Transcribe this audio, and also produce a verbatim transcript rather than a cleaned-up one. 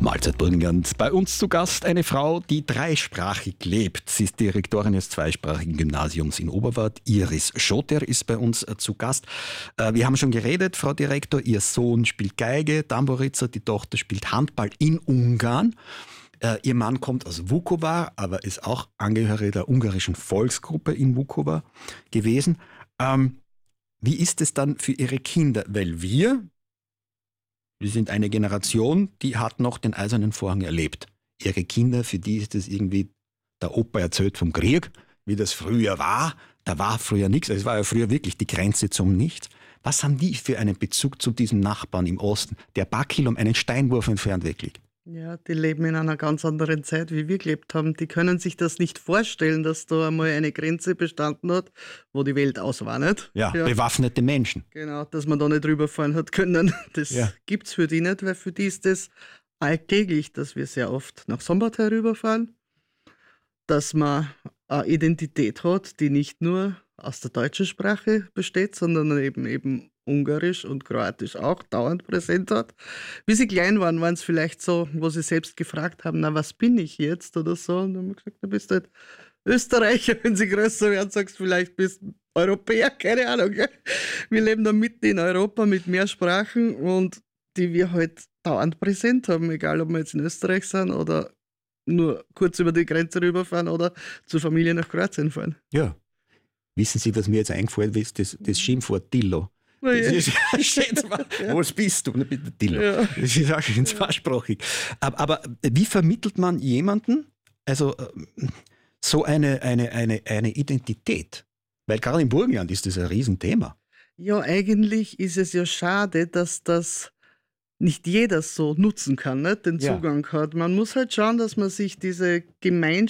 Mahlzeit Burgenland. Bei uns zu Gast eine Frau, die dreisprachig lebt. Sie ist Direktorin des zweisprachigen Gymnasiums in Oberwart. Iris Schotter ist bei uns zu Gast. Wir haben schon geredet, Frau Direktor, ihr Sohn spielt Geige, Tamburica, die Tochter spielt Handball in Ungarn. Ihr Mann kommt aus Vukovar, aber ist auch Angehöriger der ungarischen Volksgruppe in Vukovar gewesen. Ähm, wie ist es dann für Ihre Kinder? Weil wir... Wir sind eine Generation, die hat noch den Eisernen Vorhang erlebt. Ihre Kinder, für die ist das irgendwie, der Opa erzählt vom Krieg, wie das früher war. Da war früher nichts, es war ja früher wirklich die Grenze zum Nichts. Was haben die für einen Bezug zu diesem Nachbarn im Osten, der ein paar Kilo, einen Steinwurf entfernt weg liegt? Ja, die leben in einer ganz anderen Zeit, wie wir gelebt haben. Die können sich das nicht vorstellen, dass da einmal eine Grenze bestanden hat, wo die Welt aus war, nicht? Ja, ja. Bewaffnete Menschen. Genau, dass man da nicht rüberfahren hat können. Das ja. gibt es für die nicht, weil für die ist das alltäglich, dass wir sehr oft nach Sombathai rüberfahren, dass man eine Identität hat, die nicht nur aus der deutschen Sprache besteht, sondern eben eben Ungarisch und Kroatisch auch dauernd präsent hat. Wie sie klein waren, waren es vielleicht so, wo sie selbst gefragt haben, na, was bin ich jetzt oder so. Und dann haben wir gesagt, du bist halt Österreicher. Wenn sie größer werden, sagst du vielleicht, bist Europäer, keine Ahnung. Gell? Wir leben da mitten in Europa mit mehr Sprachen und die wir halt dauernd präsent haben, egal ob wir jetzt in Österreich sind oder nur kurz über die Grenze rüberfahren oder zur Familie nach Kroatien fahren. Ja. Wissen Sie, was mir jetzt eingefallen ist? Das, das Schimpfwort Dillo. Oh ja. Das ist, ja. Was bist du? Bitte Dillo. Ja. Das ist auch schön zweisprachig. Aber, aber wie vermittelt man jemanden also so eine, eine, eine, eine Identität? Weil gerade im Burgenland ist das ein Riesenthema. Ja, eigentlich ist es ja schade, dass das nicht jeder so nutzen kann, nicht? Den Zugang ja. hat. Man muss halt schauen, dass man sich diese Gemeinschaft